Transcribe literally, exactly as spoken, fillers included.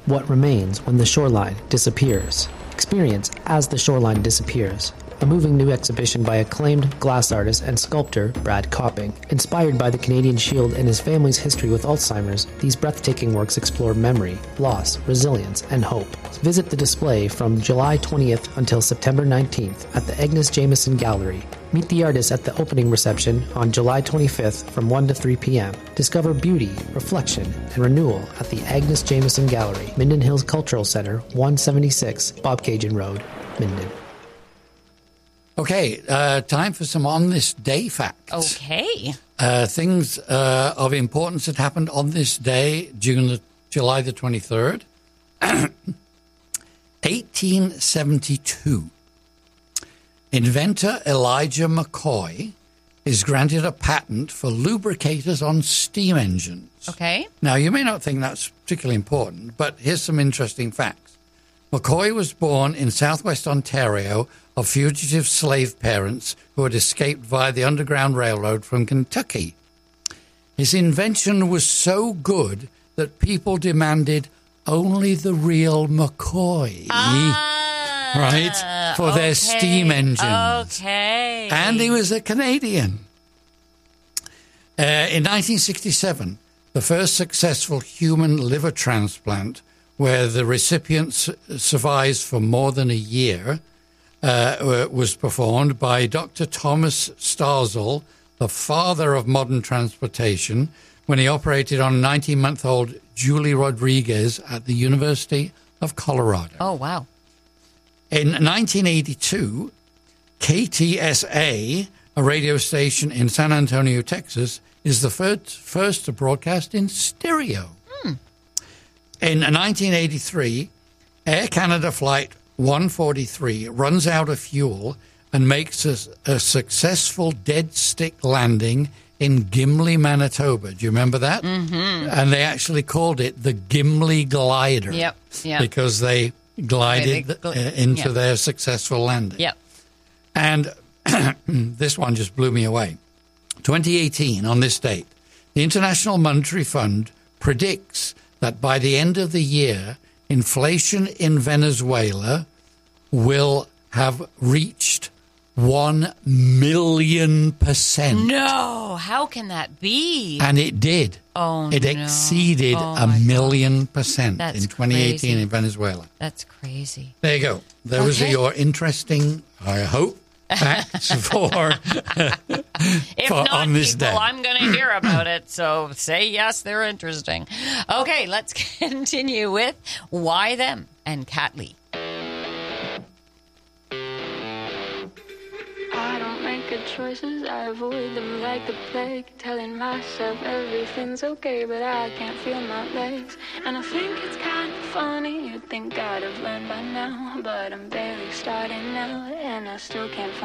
what remains when the shoreline disappears. Experience As the Shoreline Disappears, a moving new exhibition by acclaimed glass artist and sculptor Brad Copping. Inspired by the Canadian Shield and his family's history with Alzheimer's, these breathtaking works explore memory, loss, resilience, and hope. Visit the display from July twentieth until September nineteenth at the Agnes Jameson Gallery. Meet the artists at the opening reception on July twenty-fifth from one to three p.m. Discover beauty, reflection, and renewal at the Agnes Jameson Gallery, Minden Hills Cultural Center, one seventy-six Bobcaygeon Road, Minden. Okay, uh, time for some on this day facts. Okay. Uh, things uh, of importance that happened on this day, June the, July the twenty-third. eighteen seventy-two. Inventor Elijah McCoy is granted a patent for lubricators on steam engines. Okay. Now, you may not think that's particularly important, but here's some interesting facts. McCoy was born in southwest Ontario of fugitive slave parents who had escaped via the Underground Railroad from Kentucky. His invention was so good that people demanded only the real McCoy, Ah, right, for okay, their steam engines. Okay. And he was a Canadian. Uh, in nineteen sixty-seven, the first successful human liver transplant where the recipient su- survives for more than a year uh, was performed by Doctor Thomas Starzl, the father of modern transportation, when he operated on nineteen-month-old Julie Rodriguez at the University of Colorado. Oh, wow. In nineteen eighty-two, K T S A, a radio station in San Antonio, Texas, is the first, first to broadcast in stereo. Hmm. In nineteen eighty-three, Air Canada Flight one forty-three runs out of fuel and makes a, a successful dead stick landing in Gimli, Manitoba. Do you remember that? Mm-hmm. And they actually called it the Gimli Glider. Yep, yep. Because they glided They gl- uh, into yep. their successful landing. Yep. And this one just blew me away. twenty eighteen, on this date, the International Monetary Fund predicts that by the end of the year, inflation in Venezuela will have reached one million percent. No, how can that be? And it did. Oh, It no. exceeded Oh, a my million percent That's in twenty eighteen crazy. in Venezuela. That's crazy. There you go. Those Okay. are your interesting, I hope, facts for, If for not, on this people, day. I'm going to hear about it. So say yes, they're interesting. Okay, let's continue with Why Them and Kat Lee. I don't make good choices, I avoid them like the plague. Telling myself everything's okay, but I can't feel my legs. And I think it's kind of funny, you'd think I'd have learned by now. But I'm barely starting out, and I still can't find